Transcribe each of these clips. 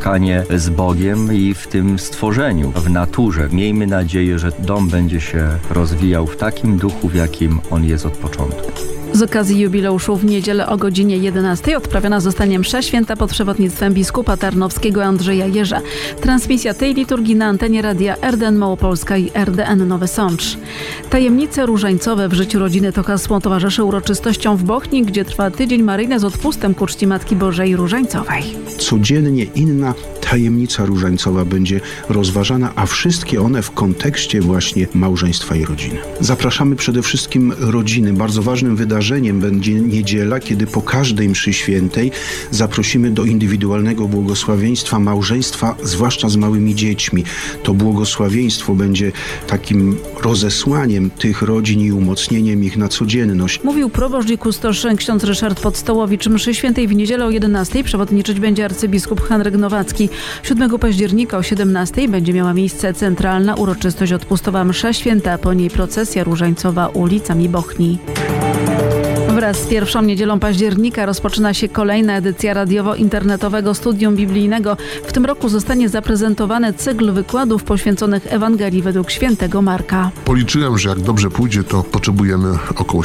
spotkanie z Bogiem i w tym stworzeniu, w naturze. Miejmy nadzieję, że dom będzie się rozwijał w takim duchu, w jakim on jest od początku. Z okazji jubileuszu w niedzielę o godzinie 11 odprawiona zostanie msza święta pod przewodnictwem biskupa tarnowskiego Andrzeja Jerza. Transmisja tej liturgii na antenie radia RDN Małopolska i RDN Nowy Sącz. Tajemnice różańcowe w życiu rodziny to hasło towarzyszy uroczystościom w Bochni, gdzie trwa tydzień maryjny z odpustem ku czci Matki Bożej Różańcowej. Codziennie inna tajemnica różańcowa będzie rozważana, a wszystkie one w kontekście właśnie małżeństwa i rodziny. Zapraszamy przede wszystkim rodziny. Bardzo ważnym wydarzeniem będzie niedziela, kiedy po każdej mszy świętej zaprosimy do indywidualnego błogosławieństwa małżeństwa, zwłaszcza z małymi dziećmi. To błogosławieństwo będzie takim rozesłaniem tych rodzin i umocnieniem ich na codzienność. Mówił proboszcz i kustosz ksiądz Ryszard Podstołowicz. Mszy świętej w niedzielę o 11 przewodniczyć będzie arcybiskup Henryk Nowacki. 7 października o 17 będzie miała miejsce centralna uroczystość odpustowa msza święta, po niej procesja różańcowa ulicami Bochni. Wraz z pierwszą niedzielą października rozpoczyna się kolejna edycja radiowo-internetowego studium biblijnego. W tym roku zostanie zaprezentowany cykl wykładów poświęconych Ewangelii według świętego Marka. Policzyłem, że jak dobrze pójdzie, to potrzebujemy około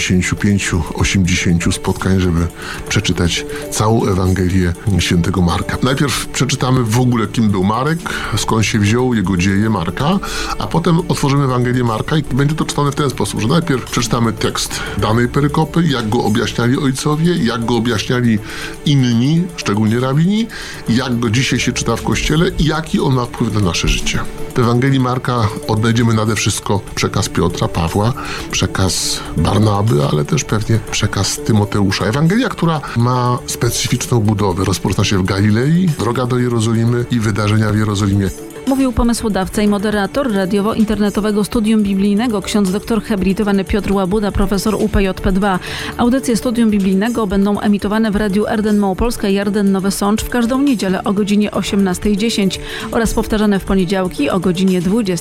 75-80 spotkań, żeby przeczytać całą Ewangelię świętego Marka. Najpierw przeczytamy w ogóle, kim był Marek, skąd się wziął, jego dzieje Marka, a potem otworzymy Ewangelię Marka i będzie to czytane w ten sposób, że najpierw przeczytamy tekst danej perykopy, jak go objaśniali ojcowie, jak go objaśniali inni, szczególnie rabini, jak go dzisiaj się czyta w Kościele i jaki on ma wpływ na nasze życie. W Ewangelii Marka odnajdziemy nade wszystko przekaz Piotra, Pawła, przekaz Barnaby, ale też pewnie przekaz Tymoteusza. Ewangelia, która ma specyficzną budowę. Rozpoczyna się w Galilei, droga do Jerozolimy i wydarzenia w Jerozolimie. Mówił pomysłodawca i moderator radiowo-internetowego studium biblijnego ksiądz dr habilitowany Piotr Łabuda, profesor UPJP2. Audycje studium biblijnego będą emitowane w radiu RDN Małopolska i RDN Nowy Sącz w każdą niedzielę o godzinie 18:10 oraz powtarzane w poniedziałki o godzinie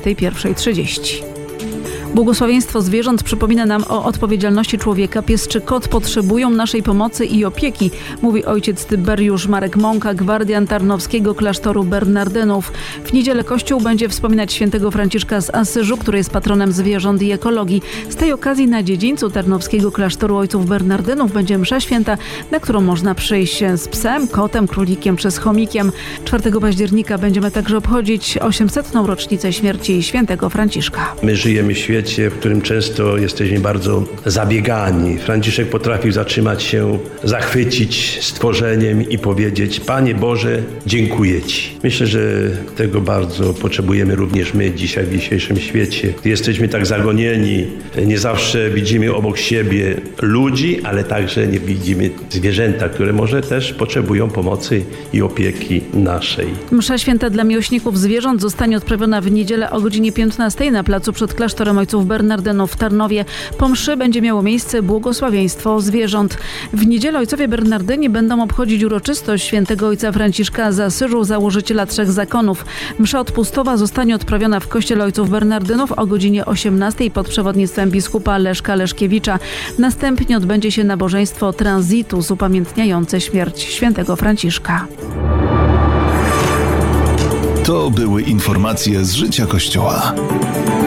21:30. Błogosławieństwo zwierząt przypomina nam o odpowiedzialności człowieka. Pies czy kot potrzebują naszej pomocy i opieki, mówi ojciec Tyberiusz Marek Mąka, gwardian tarnowskiego klasztoru Bernardynów. W niedzielę Kościół będzie wspominać świętego Franciszka z Asyżu, który jest patronem zwierząt i ekologii. Z tej okazji na dziedzińcu tarnowskiego klasztoru ojców Bernardynów będzie msza święta, na którą można przyjść z psem, kotem, królikiem czy z chomikiem. 4 października będziemy także obchodzić 800. rocznicę śmierci świętego Franciszka. My żyjemy w świecie, w którym często jesteśmy bardzo zabiegani. Franciszek potrafił zatrzymać się, zachwycić stworzeniem i powiedzieć: Panie Boże, dziękuję Ci. Myślę, że tego bardzo potrzebujemy również my dzisiaj w dzisiejszym świecie. Jesteśmy tak zagonieni, nie zawsze widzimy obok siebie ludzi, ale także nie widzimy zwierzęta, które może też potrzebują pomocy i opieki naszej. Msza święta dla miłośników zwierząt zostanie odprawiona w niedzielę o godzinie 15 na placu przed klasztorem ojców Bernardynów w Tarnowie. Po mszy będzie miało miejsce błogosławieństwo zwierząt. W niedzielę ojcowie Bernardyni będą obchodzić uroczystość świętego ojca Franciszka z Asyżu, założyciela 3 zakonów. Msza odpustowa zostanie odprawiona w kościele ojców Bernardynów o godzinie 18 pod przewodnictwem biskupa Leszka Leszkiewicza. Następnie odbędzie się nabożeństwo transitus upamiętniające śmierć świętego Franciszka. To były informacje z życia Kościoła.